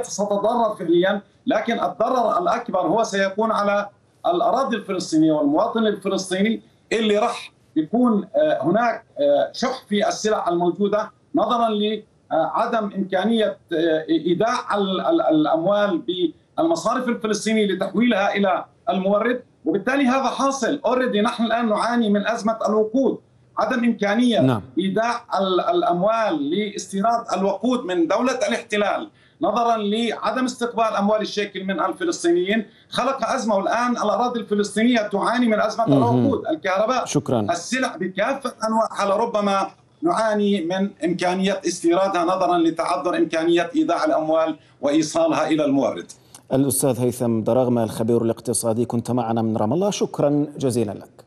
ستتضرر فعليا، لكن الضرر الأكبر هو سيكون على الأراضي الفلسطينية والمواطن الفلسطيني اللي راح يكون هناك شح في السلع الموجودة نظرا لعدم إمكانية إيداع الأموال بالمصارف الفلسطينية لتحويلها إلى المورد. وبالتالي هذا حاصل اوريدي. نحن الآن نعاني من أزمة الوقود، عدم إمكانية إيداع الأموال لاستيراد الوقود من دولة الاحتلال نظرا لعدم استقبال أموال الشيكل من الفلسطينيين، خلق أزمة. والآن الأراضي الفلسطينية تعاني من أزمة الوقود، الكهرباء، السلع بكافة أنواعها، لربما نعاني من إمكانية استيرادها نظرا لتعذر إمكانية إيداع الأموال وإيصالها إلى المورد. الأستاذ هيثم دراغمة الخبير الاقتصادي كنت معنا من رام الله، شكرا جزيلا لك.